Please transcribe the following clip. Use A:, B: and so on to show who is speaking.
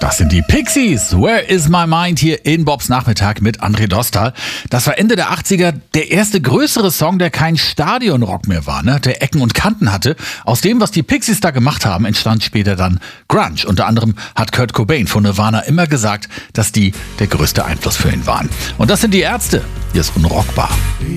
A: Das sind die Pixies. Where is my mind hier in Bobs Nachmittag mit André Dostal. Das war Ende der 80er der erste größere Song, der kein Stadionrock mehr war, ne? Der Ecken und Kanten hatte. Aus dem, was die Pixies da gemacht haben, entstand später dann Grunge. Unter anderem hat Kurt Cobain von Nirvana immer gesagt, dass die der größte Einfluss für ihn waren. Und das sind die Ärzte. Hier ist Unrockbar.